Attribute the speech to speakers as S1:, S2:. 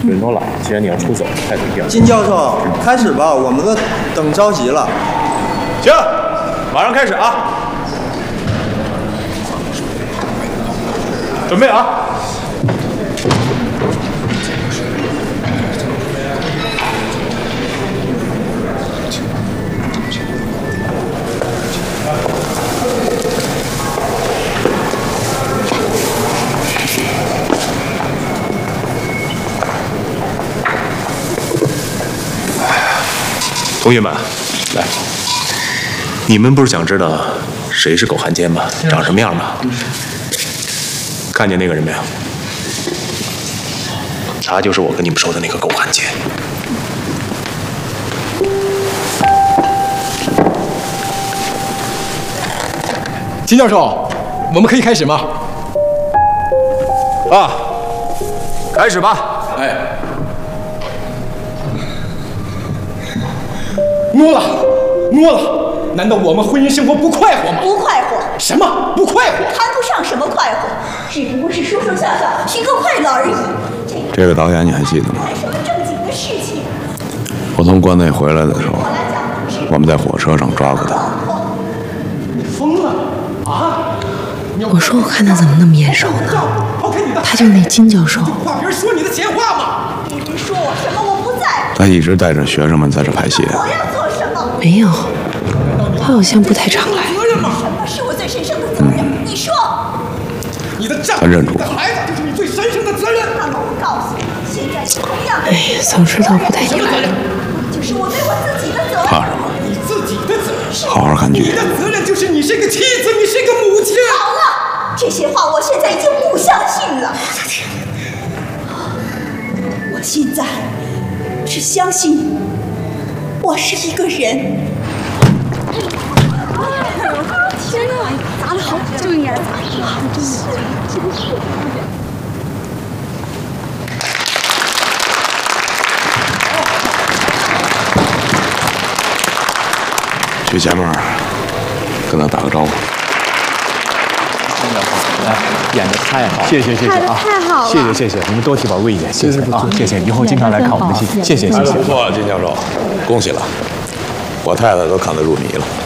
S1: 人多了，既然你要出走，态度一定要。
S2: 金教授，开始吧，我们都等着急了。
S1: 行，马上开始啊！准备啊！同学们，来，你们不是想知道谁是狗汉奸吗？长什么样吗？看见那个人没有？他就是我跟你们说的那个狗汉奸。
S3: 金教授，我们可以开始吗？
S1: 啊，开始吧。
S3: 哎。 摸了！难道我们婚姻生活不快活吗？
S4: 不快活。
S3: 什么不快活？
S4: 谈不上什么快活，只不过是说说笑笑，寻个快乐而已。
S5: 这个导演你还记得吗？
S4: 干什么正经的事情？
S5: 我从关内回来的时候，我们在火车上抓过他。
S3: 你疯了啊！
S6: 我说我看他怎么那么眼熟呢？他就是那金教授。
S3: 怕别人说你的闲话吗？
S4: 别人说我什么我不在。
S5: 他一直带着学生们在这拍戏。
S4: 我要做什么？
S6: 没有，他好像不太常来。
S4: 什么是我最神圣的责任？你说。
S3: 你的丈夫、你的孩子就是你最神圣的责任。
S4: 那么我告诉你，现在是同样的。
S6: 哎，早知道不带你来了。
S4: 就是我对我自己的责任。
S5: 怕什么？
S3: 你自己的责任。
S5: 好好看剧。
S3: 你的责任就是你是个妻子，你是个母亲。
S4: 好了，这些话我现在已经不相信了。我现在只相信我是一个人。
S7: 天哪，砸得好，就应该砸，真是。
S5: 去前面跟他打个招呼。
S1: 演的太好，谢谢啊，
S7: 太好了，
S1: 谢谢，你们多提宝贵意见，谢谢啊，谢谢，以后经常来看我们的戏，谢谢。
S5: 拍得不错，金教授，恭喜了，我太太都看得入迷了。